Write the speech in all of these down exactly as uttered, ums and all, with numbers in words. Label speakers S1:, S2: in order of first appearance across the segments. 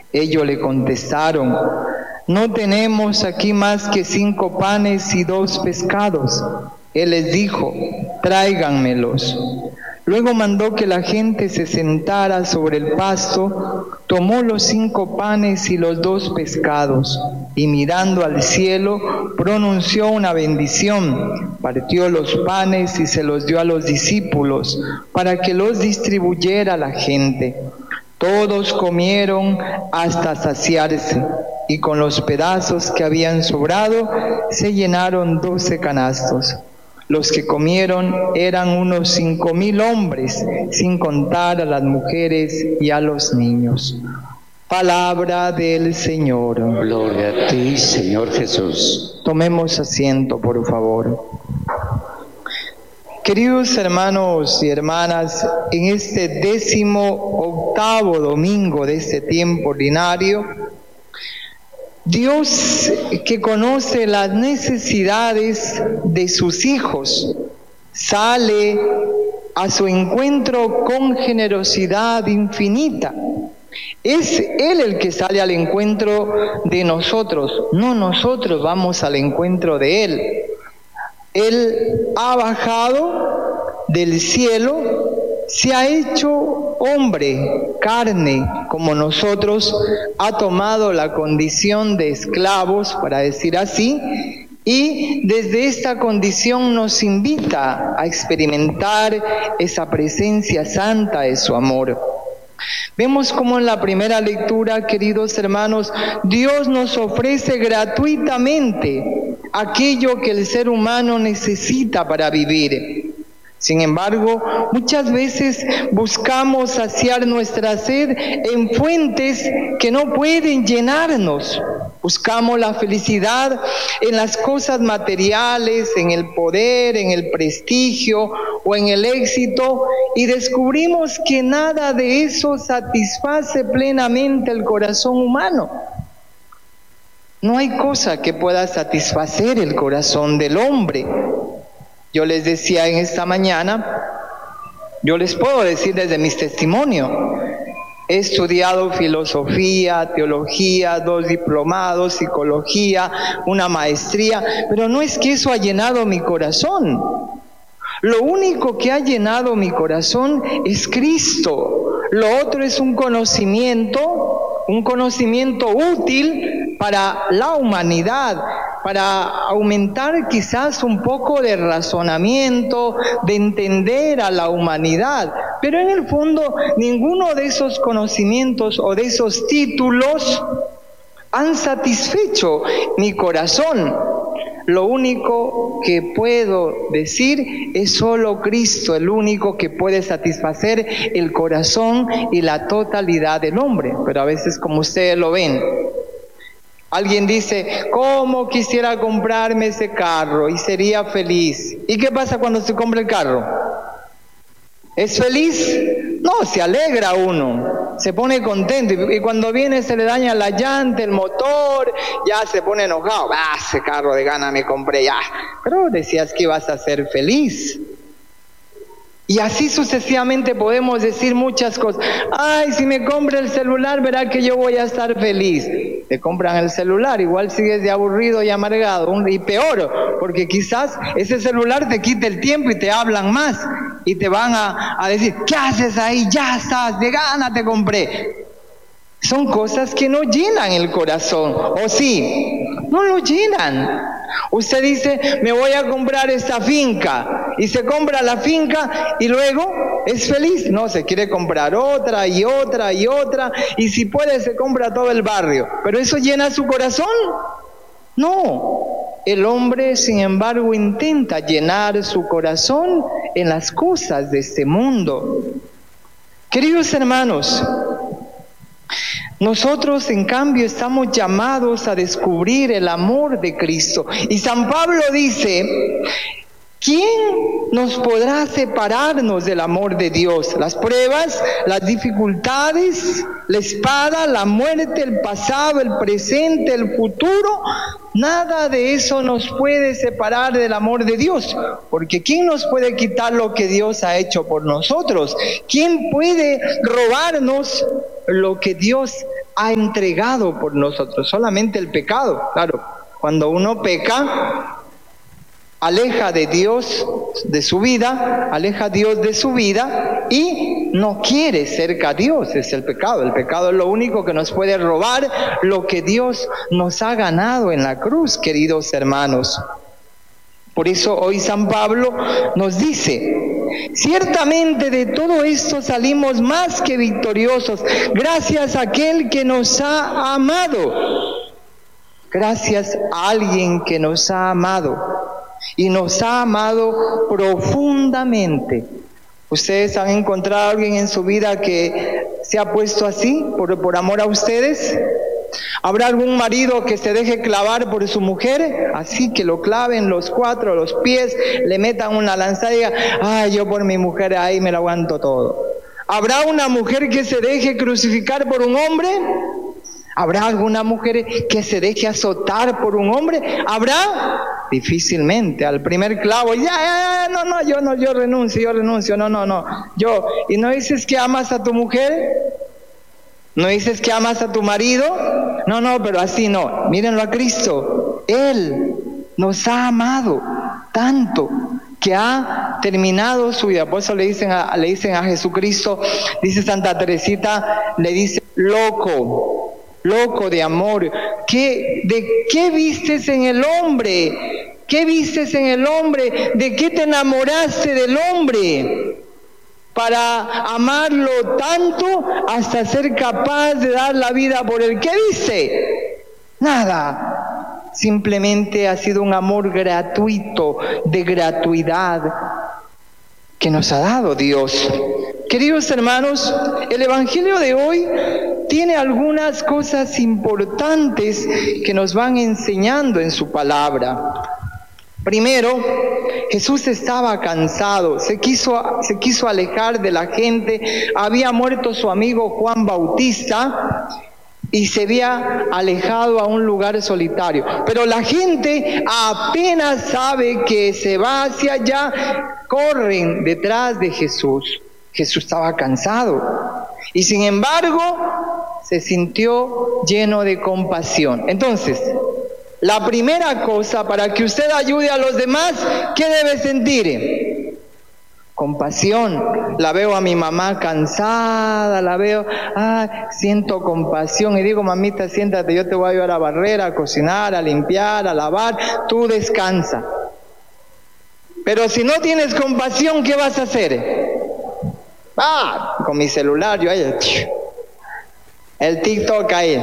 S1: Ellos le contestaron: no tenemos aquí más que cinco panes y dos pescados. Él les dijo: tráiganmelos. Luego mandó que la gente se sentara sobre el pasto, tomó los cinco panes y los dos pescados, y mirando al cielo, pronunció una bendición, partió los panes y se los dio a los discípulos, para que los distribuyera a la gente. Todos comieron hasta saciarse, y con los pedazos que habían sobrado, se llenaron doce canastos. Los que comieron eran unos cinco mil hombres, sin contar a las mujeres y a los niños. Palabra del Señor.
S2: Gloria a ti, Señor Jesús.
S1: Tomemos asiento, por favor. Queridos hermanos y hermanas, en este décimo octavo domingo de este tiempo ordinario, Dios, que conoce las necesidades de sus hijos, sale a su encuentro con generosidad infinita. Es Él el que sale al encuentro de nosotros, no nosotros vamos al encuentro de Él. Él ha bajado del cielo, se ha hecho hombre, carne, como nosotros, ha tomado la condición de esclavos, para decir así, y desde esta condición nos invita a experimentar esa presencia santa de su amor. Vemos como en la primera lectura, queridos hermanos, Dios nos ofrece gratuitamente aquello que el ser humano necesita para vivir. Sin embargo, muchas veces buscamos saciar nuestra sed en fuentes que no pueden llenarnos. Buscamos la felicidad en las cosas materiales, en el poder, en el prestigio o en el éxito, y descubrimos que nada de eso satisface plenamente el corazón humano. No hay cosa que pueda satisfacer el corazón del hombre. Yo les decía en esta mañana, yo les puedo decir desde mis testimonios, he estudiado filosofía, teología, dos diplomados, psicología, una maestría, pero no es que eso ha llenado mi corazón. Lo único que ha llenado mi corazón es Cristo. Lo otro es un conocimiento, un conocimiento útil para la humanidad, para aumentar quizás un poco de razonamiento, de entender a la humanidad. Pero en el fondo, ninguno de esos conocimientos o de esos títulos han satisfecho mi corazón. Lo único que puedo decir es solo Cristo, el único que puede satisfacer el corazón y la totalidad del hombre. Pero a veces, como ustedes lo ven, alguien dice: ¿cómo quisiera comprarme ese carro y sería feliz? ¿Y qué pasa cuando se compra el carro? ¿Es feliz? No, se alegra uno, se pone contento, y cuando viene se le daña la llanta, el motor, ya se pone enojado. Ah, ese carro de gana me compré ya. Pero decías que ibas a ser feliz. Y así sucesivamente podemos decir muchas cosas. Ay, si me compra el celular, verá que yo voy a estar feliz. Te compran el celular, igual sigues de aburrido y amargado. Y peor, porque quizás ese celular te quite el tiempo y te hablan más. Y te van a, a decir: ¿qué haces ahí? Ya estás, de gana te compré. Son cosas que no llenan el corazón. ¿O sí? No lo llenan. Usted dice: me voy a comprar esta finca, y se compra la finca y luego es feliz. No, se quiere comprar otra y otra y otra, y si puede se compra todo el barrio. ¿Pero eso llena su corazón? No. El hombre, sin embargo, intenta llenar su corazón en las cosas de este mundo. Queridos hermanos, nosotros, en cambio, estamos llamados a descubrir el amor de Cristo. Y San Pablo dice: ¿quién nos podrá separarnos del amor de Dios? Las pruebas, las dificultades, la espada, la muerte, el pasado, el presente, el futuro. Nada de eso nos puede separar del amor de Dios, porque ¿quién nos puede quitar lo que Dios ha hecho por nosotros? ¿Quién puede robarnos lo que Dios ha entregado por nosotros. Solamente el pecado, claro. Cuando uno peca, aleja de Dios de su vida, aleja a Dios de su vida y no quiere cerca a Dios. Es el pecado. El pecado es lo único que nos puede robar lo que Dios nos ha ganado en la cruz, queridos hermanos. Por eso hoy San Pablo nos dice: ciertamente de todo esto salimos más que victoriosos, gracias a aquel que nos ha amado. Gracias a alguien que nos ha amado. Y nos ha amado profundamente. ¿Ustedes han encontrado a alguien en su vida que se ha puesto así, por, por amor a ustedes? ¿Habrá algún marido que se deje clavar por su mujer? Así que lo claven los cuatro, los pies, le metan una lanzada y diga: ay, yo por mi mujer ahí me lo aguanto todo. ¿Habrá una mujer que se deje crucificar por un hombre? ¿Habrá alguna mujer que se deje azotar por un hombre? ¿Habrá? Difícilmente. Al primer clavo, ya, ya, ya, no, no, yo no, yo renuncio, yo renuncio, no, no, no. Yo, ¿y no dices que amas a tu mujer? ¿No dices que amas a tu marido? No, no, pero así no. Mírenlo a Cristo. Él nos ha amado tanto que ha terminado su vida. Por eso le dicen a, le dicen a Jesucristo, dice Santa Teresita, le dice: loco, loco de amor. ¿Qué, ¿De qué vistes en el hombre? ¿Qué vistes en el hombre? ¿De qué te enamoraste del hombre? Para amarlo tanto hasta ser capaz de dar la vida por él. ¿Qué dice? Nada. Simplemente ha sido un amor gratuito, de gratuidad, que nos ha dado Dios. Queridos hermanos, el Evangelio de hoy tiene algunas cosas importantes que nos van enseñando en su palabra. Primero, Jesús estaba cansado, se quiso, se quiso alejar de la gente. Había muerto su amigo Juan Bautista y se había alejado a un lugar solitario. Pero la gente apenas sabe que se va hacia allá, corren detrás de Jesús. Jesús estaba cansado y sin embargo se sintió lleno de compasión. Entonces, la primera cosa para que usted ayude a los demás, ¿qué debe sentir? Compasión. La veo a mi mamá cansada, la veo, ah, siento compasión y digo: mamita, siéntate, yo te voy a ayudar a barrer, a cocinar, a limpiar, a lavar, tú descansa. Pero si no tienes compasión, ¿qué vas a hacer? Ah, con mi celular, yo ahí, el TikTok ahí.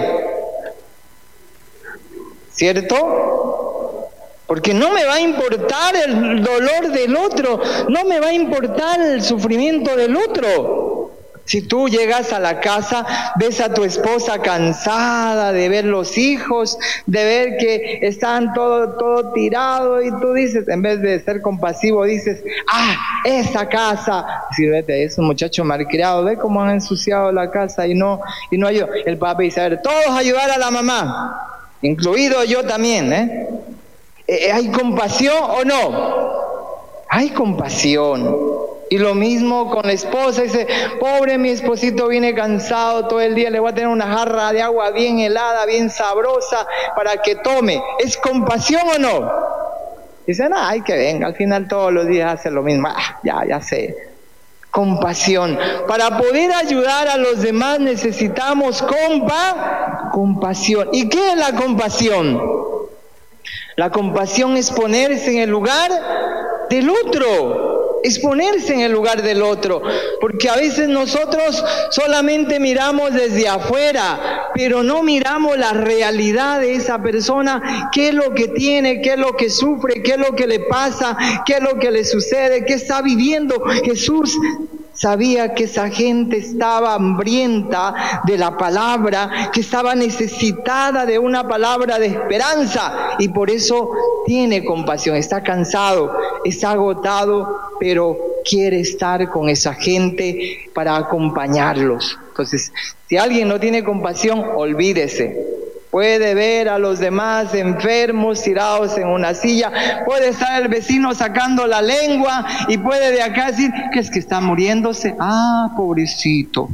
S1: ¿Cierto? Porque no me va a importar el dolor del otro, no me va a importar el sufrimiento del otro. Si tú llegas a la casa, ves a tu esposa cansada de ver los hijos, de ver que están todo, todo tirado, y tú dices, en vez de ser compasivo, dices: ah, esa casa, si vete, es un muchacho malcriado, ve cómo han ensuciado la casa y no, y no ayuda. El papá dice: a ver, todos ayudar a la mamá, incluido yo también, ¿eh? ¿eh? ¿Hay compasión o no? Hay compasión. Y lo mismo con la esposa, dice: pobre mi esposito, viene cansado todo el día, le voy a tener una jarra de agua bien helada, bien sabrosa, para que tome. ¿Es compasión o no? Dice: no, hay que venga, al final todos los días hace lo mismo. Ah, ya, ya sé. Compasión. Para poder ayudar a los demás necesitamos compa, compasión. ¿Y qué es la compasión? La compasión es ponerse en el lugar del otro. Es ponerse en el lugar del otro, porque a veces nosotros solamente miramos desde afuera, pero no miramos la realidad de esa persona, qué es lo que tiene, qué es lo que sufre, qué es lo que le pasa, qué es lo que le sucede, qué está viviendo. Jesús sabía que esa gente estaba hambrienta de la palabra, que estaba necesitada de una palabra de esperanza, y por eso tiene compasión. Está cansado, está agotado, pero quiere estar con esa gente para acompañarlos. Entonces, si alguien no tiene compasión, olvídese. Puede ver a los demás enfermos tirados en una silla, puede estar el vecino sacando la lengua y puede de acá decir que es que está muriéndose. Ah, pobrecito.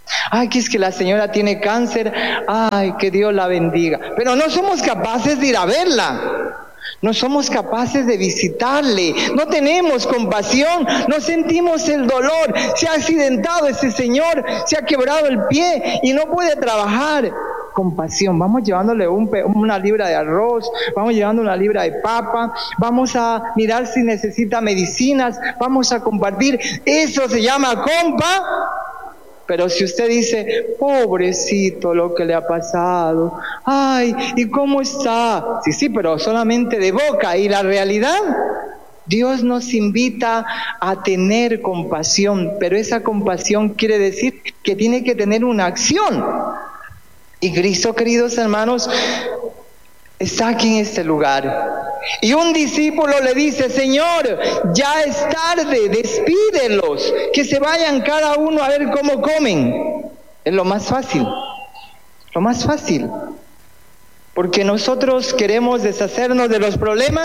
S1: Ay, que es que la señora tiene cáncer, ay, que Dios la bendiga. Pero no somos capaces de ir a verla. No somos capaces de visitarle, no tenemos compasión, no sentimos el dolor. Se ha accidentado ese señor, se ha quebrado el pie y no puede trabajar. Compasión, vamos llevándole un, una libra de arroz, vamos llevando una libra de papa, vamos a mirar si necesita medicinas, vamos a compartir. Eso se llama compa. Pero si usted dice, pobrecito lo que le ha pasado, ay, ¿y cómo está? Sí, sí, pero solamente de boca. ¿Y la realidad? Dios nos invita a tener compasión, pero esa compasión quiere decir que tiene que tener una acción. Y Cristo, queridos hermanos, está aquí en este lugar. Y un discípulo le dice, Señor, ya es tarde, despídelos, que se vayan cada uno a ver cómo comen. Es lo más fácil, lo más fácil. Porque nosotros queremos deshacernos de los problemas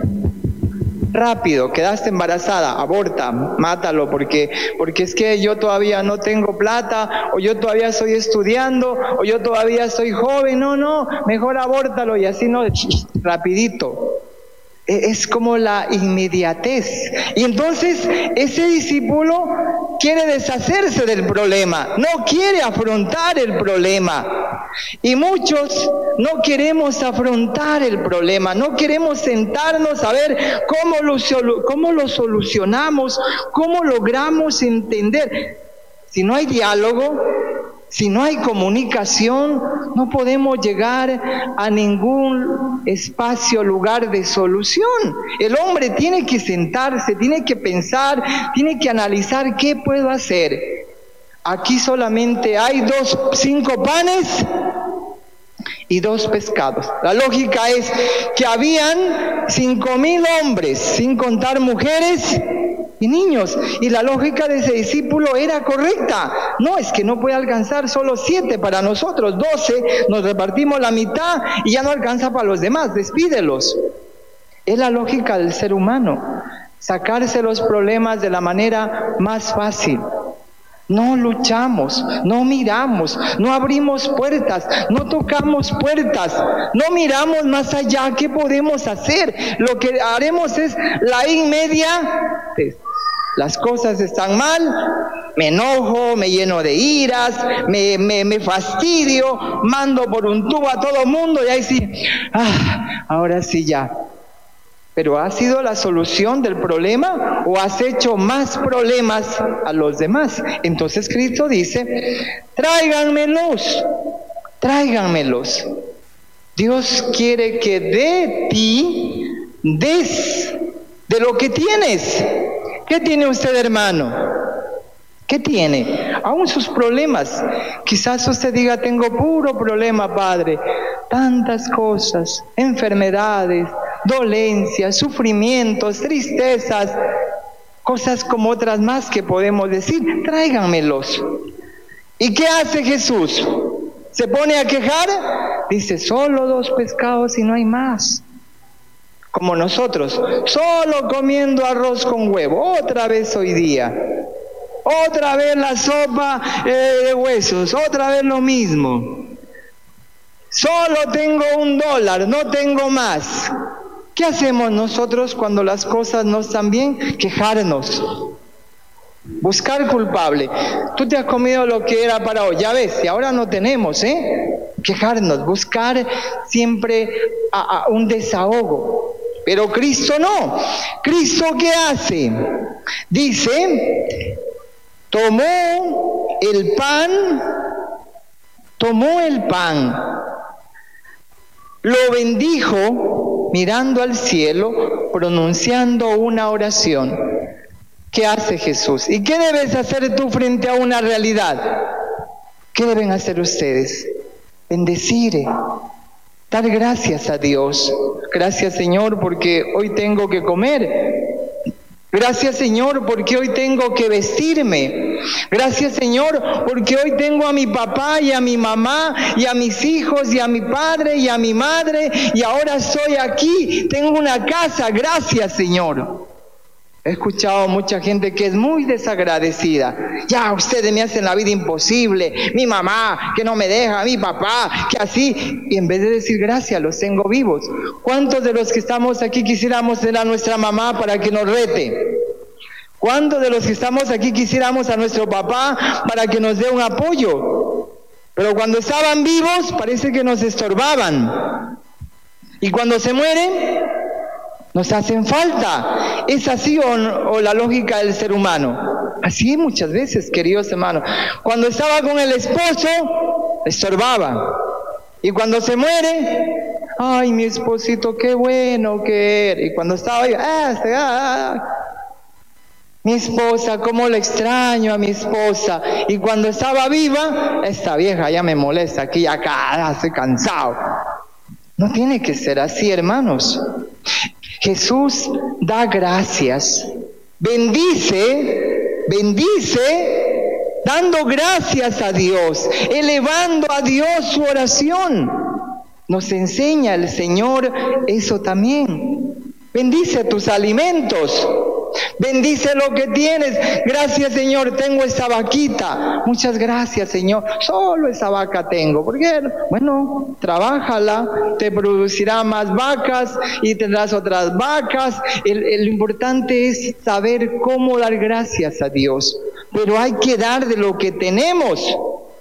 S1: rápido. Quedaste embarazada, aborta, mátalo, porque, porque es que yo todavía no tengo plata, o yo todavía estoy estudiando, o yo todavía soy joven. No, no, mejor abórtalo, y así no, rapidito. Es como la inmediatez. Y entonces ese discípulo quiere deshacerse del problema, no quiere afrontar el problema. Y muchos no queremos afrontar el problema, no queremos sentarnos a ver cómo lo, cómo lo solucionamos, cómo logramos entender. Si no hay diálogo, si no hay comunicación, no podemos llegar a ningún espacio, lugar de solución. El hombre tiene que sentarse, tiene que pensar, tiene que analizar qué puedo hacer. Aquí solamente hay dos, cinco panes y dos pescados. La lógica es que habían cinco mil hombres, sin contar mujeres y niños, y la lógica de ese discípulo era correcta. No, es que no puede alcanzar solo siete para nosotros, doce, nos repartimos la mitad y ya no alcanza para los demás, despídelos. Es la lógica del ser humano, sacarse los problemas de la manera más fácil. No luchamos, no miramos, no abrimos puertas, no tocamos puertas, no miramos más allá. ¿Qué podemos hacer? Lo que haremos es la inmediatez. Las cosas están mal, me enojo, me lleno de iras, me, me, me fastidio, mando por un tubo a todo mundo y ahí sí, ah, ahora sí ya. ¿Pero ha sido la solución del problema o has hecho más problemas a los demás? Entonces Cristo dice, tráiganmelos, tráiganmelos. Dios quiere que de ti des de lo que tienes. ¿Qué tiene usted, hermano? ¿Qué tiene? Aún sus problemas. Quizás usted diga, tengo puro problema, Padre. Tantas cosas, enfermedades, dolencias, sufrimientos, tristezas, cosas como otras más que podemos decir. Tráiganmelos. ¿Y qué hace Jesús? ¿Se pone a quejar? Dice, solo dos pescados y no hay más. Como nosotros, solo comiendo arroz con huevo, otra vez hoy día. Otra vez la sopa eh, de huesos, otra vez lo mismo. Solo tengo un dólar, no tengo más. ¿Qué hacemos nosotros cuando las cosas no están bien? Quejarnos. Buscar culpable. Tú te has comido lo que era para hoy, ya ves, y ahora no tenemos, ¿eh? Quejarnos, buscar siempre a, a un desahogo. Pero Cristo no. ¿Cristo qué hace? Dice, tomó el pan, tomó el pan, lo bendijo mirando al cielo, pronunciando una oración. ¿Qué hace Jesús? ¿Y qué debes hacer tú frente a una realidad? ¿Qué deben hacer ustedes? Bendecir, dar gracias a Dios. Gracias, Señor, porque hoy tengo que comer. Gracias, Señor, porque hoy tengo que vestirme. Gracias, Señor, porque hoy tengo a mi papá y a mi mamá y a mis hijos y a mi padre y a mi madre y ahora estoy aquí, tengo una casa. Gracias, Señor. He escuchado mucha gente que es muy desagradecida. Ya, ustedes me hacen la vida imposible. Mi mamá, que no me deja, mi papá, que así. Y en vez de decir gracias, los tengo vivos. ¿Cuántos de los que estamos aquí quisiéramos tener a nuestra mamá para que nos rete? ¿Cuántos de los que estamos aquí quisiéramos a nuestro papá para que nos dé un apoyo? Pero cuando estaban vivos, parece que nos estorbaban. Y cuando se mueren, nos hacen falta. ¿Es así o, o la lógica del ser humano? Así muchas veces, queridos hermanos. Cuando estaba con el esposo, estorbaba. Y cuando se muere, ay, mi esposito, qué bueno que era. Y cuando estaba ahí, ah, ah, mi esposa, cómo le extraño a mi esposa. Y cuando estaba viva, esta vieja ya me molesta aquí, acá, estoy cansado. No tiene que ser así, hermanos. Jesús da gracias, bendice, bendice, dando gracias a Dios, elevando a Dios su oración. Nos enseña el Señor eso también. Bendice tus alimentos, bendice lo que tienes. Gracias, Señor, tengo esa vaquita. Muchas gracias, Señor, solo esa vaca tengo. ¿Por qué? Bueno, trabájala, te producirá más vacas y tendrás otras vacas. El, el, lo importante es saber cómo dar gracias a Dios, pero hay que dar de lo que tenemos.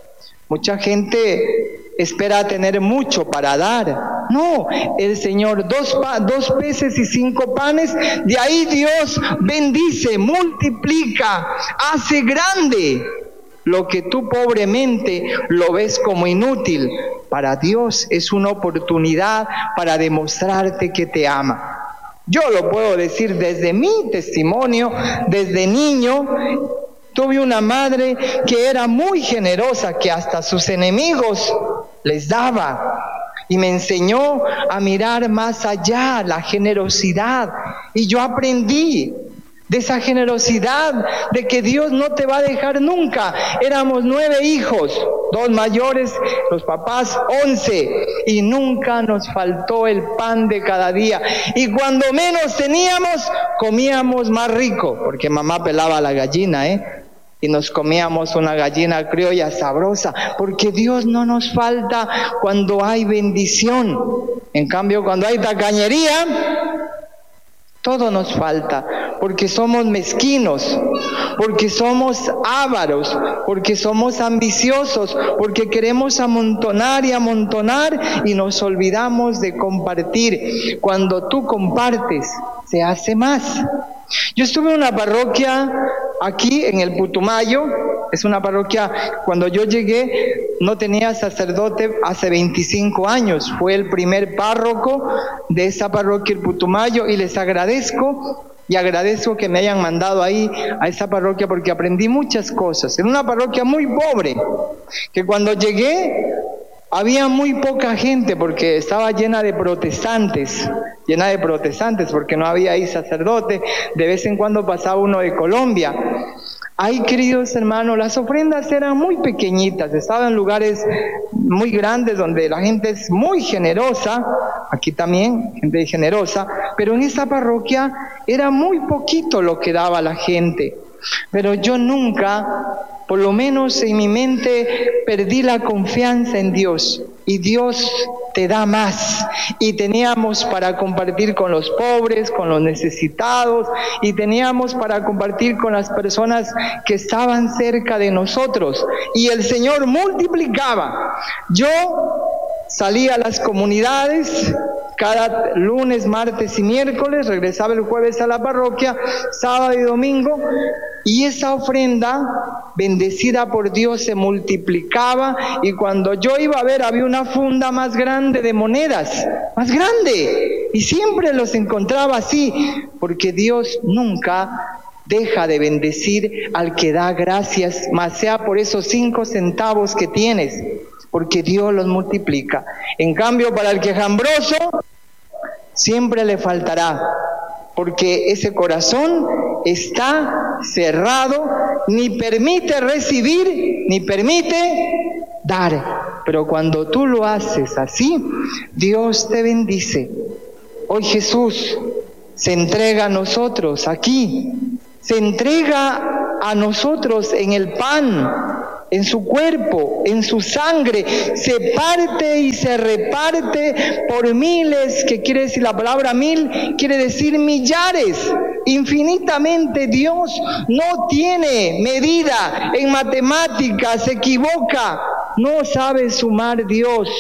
S1: Mucha gente espera tener mucho para dar. No, el Señor, dos, pa, dos peces y cinco panes, de ahí Dios bendice, multiplica, hace grande lo que tú pobremente lo ves como inútil. Para Dios es una oportunidad para demostrarte que te ama. Yo lo puedo decir desde mi testimonio, desde niño. Tuve una madre que era muy generosa, que hasta sus enemigos les daba. Y me enseñó a mirar más allá, la generosidad. Y yo aprendí de esa generosidad, de que Dios no te va a dejar nunca. Éramos nueve hijos, dos mayores, los papás once, y nunca nos faltó el pan de cada día. Y cuando menos teníamos, comíamos más rico, porque mamá pelaba la gallina, ¿eh? Y nos comíamos una gallina criolla sabrosa, porque Dios no nos falta cuando hay bendición. En cambio, cuando hay tacañería, todo nos falta, porque somos mezquinos, porque somos ávaros, porque somos ambiciosos, porque queremos amontonar y amontonar y nos olvidamos de compartir. Cuando tú compartes, se hace más. Yo estuve en una parroquia aquí en el Putumayo. Es una parroquia, cuando yo llegué no tenía sacerdote hace veinticinco años. Fue el primer párroco de esa parroquia, el Putumayo, y les agradezco y agradezco que me hayan mandado ahí a esa parroquia, porque aprendí muchas cosas. Era una parroquia muy pobre, que cuando llegué había muy poca gente, porque estaba llena de protestantes, llena de protestantes, porque no había ahí sacerdote. De vez en cuando pasaba uno de Colombia. Ahí, queridos hermanos, las ofrendas eran muy pequeñitas, estaban en lugares muy grandes donde la gente es muy generosa, aquí también, gente generosa, pero en esa parroquia era muy poquito lo que daba la gente. Pero yo nunca, por lo menos en mi mente, perdí la confianza en Dios, y Dios te da más. Y teníamos para compartir con los pobres, con los necesitados, y teníamos para compartir con las personas que estaban cerca de nosotros, y el Señor multiplicaba. Yo salía a las comunidades cada lunes, martes y miércoles, regresaba el jueves a la parroquia, sábado y domingo, y esa ofrenda bendecida por Dios se multiplicaba, y cuando yo iba a ver había una funda más grande de monedas, más grande, y siempre los encontraba así, porque Dios nunca deja de bendecir al que da gracias, más sea por esos cinco centavos que tienes, porque Dios los multiplica. En cambio, para el quejambroso siempre le faltará, porque ese corazón está cerrado, ni permite recibir, ni permite dar. Pero cuando tú lo haces así, Dios te bendice. Hoy Jesús se entrega a nosotros aquí, se entrega a nosotros en el pan, en su cuerpo, en su sangre, se parte y se reparte por miles, que quiere decir la palabra mil, quiere decir millares. Infinitamente Dios no tiene medida en matemáticas, se equivoca, no sabe sumar Dios.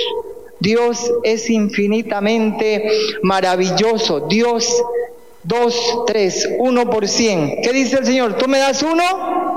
S1: Dios es infinitamente maravilloso. Dios, dos, tres, uno por cien. ¿Qué dice el Señor? ¿Tú me das uno?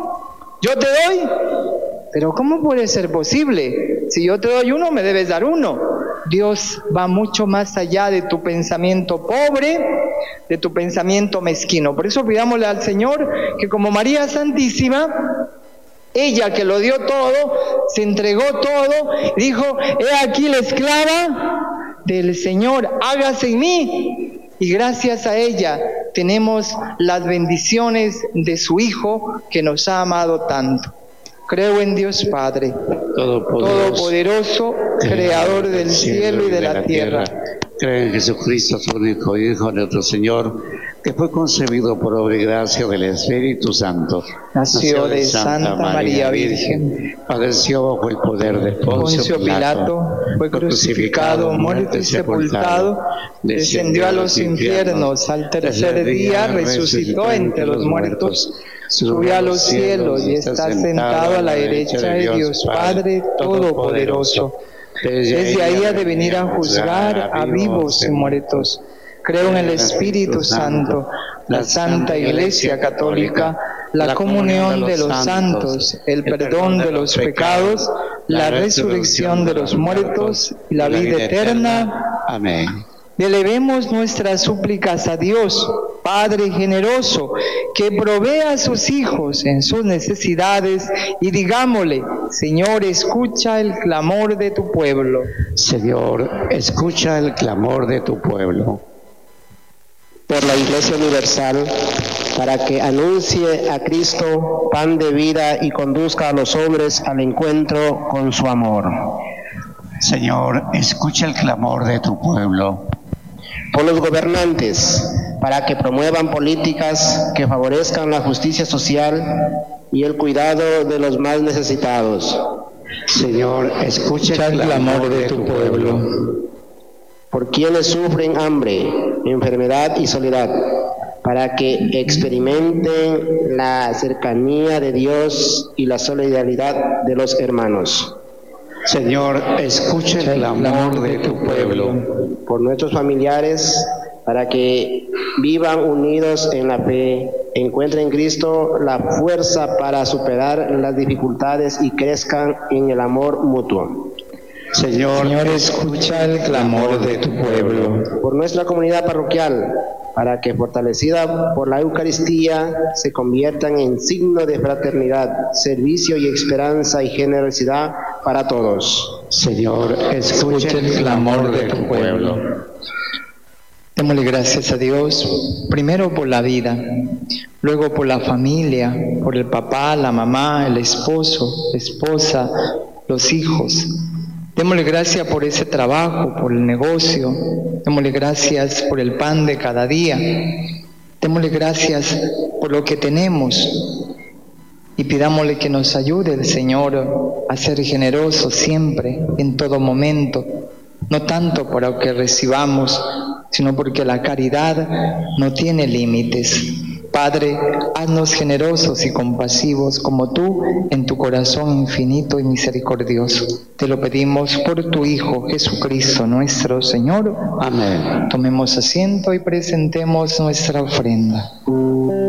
S1: ¿Yo te doy? Pero ¿cómo puede ser posible? Si yo te doy uno, me debes dar uno. Dios va mucho más allá de tu pensamiento pobre, de tu pensamiento mezquino. Por eso pidámosle al Señor que como María Santísima, ella que lo dio todo, se entregó todo, dijo, he aquí la esclava del Señor, hágase en mí. Y gracias a ella tenemos las bendiciones de su Hijo que nos ha amado tanto. Creo en Dios Padre, Todopoderoso, Todopoderoso Creador del cielo y de la tierra.
S2: Creo en Jesucristo, su único Hijo, nuestro Señor, que fue concebido por obra y gracia del Espíritu Santo.
S1: Nació de Santa María Virgen,
S2: padeció bajo el poder de Poncio Pilato,
S1: fue crucificado, muerto y sepultado, descendió a los infiernos, al tercer día resucitó entre los muertos, subió a los cielos y está sentado a la derecha de Dios Padre Todopoderoso. Desde ahí ha de venir a juzgar a vivos y muertos. Creo en el Espíritu Santo, la Santa Iglesia Católica, la comunión de los santos, el perdón de los pecados, la resurrección de los muertos y la vida eterna.
S2: Amén.
S1: Elevemos nuestras súplicas a Dios, Padre generoso, que provee a sus hijos en sus necesidades, y digámosle, Señor, escucha el clamor de tu pueblo.
S2: Señor, escucha el clamor de tu pueblo.
S3: Por la Iglesia Universal, para que anuncie a Cristo, pan de vida, y conduzca a los hombres al encuentro con su amor.
S2: Señor, escucha el clamor de tu pueblo.
S3: Por los gobernantes, para que promuevan políticas que favorezcan la justicia social y el cuidado de los más necesitados.
S2: Señor, escucha el clamor de tu pueblo.
S3: Por quienes sufren hambre, enfermedad y soledad, para que experimenten la cercanía de Dios y la solidaridad de los hermanos.
S2: Señor, escucha el clamor de tu pueblo.
S3: Por nuestros familiares, para que vivan unidos en la fe, encuentren en Cristo la fuerza para superar las dificultades y crezcan en el amor mutuo.
S2: Señor,
S1: Señor, escucha el clamor de tu pueblo.
S3: Por nuestra comunidad parroquial, para que fortalecida por la Eucaristía se conviertan en signo de fraternidad, servicio y esperanza y generosidad para todos.
S2: Señor, escucha el clamor de tu pueblo.
S1: Démosle gracias a Dios, primero por la vida, luego por la familia, por el papá, la mamá, el esposo, la esposa, los hijos. Démosle gracias por ese trabajo, por el negocio. Démosle gracias por el pan de cada día. Démosle gracias por lo que tenemos. Y pidámosle que nos ayude el Señor a ser generosos siempre, en todo momento. No tanto por lo que recibamos, sino porque la caridad no tiene límites. Padre, haznos generosos y compasivos como tú en tu corazón infinito y misericordioso. Te lo pedimos por tu Hijo Jesucristo nuestro Señor.
S2: Amén.
S1: Tomemos asiento y presentemos nuestra ofrenda.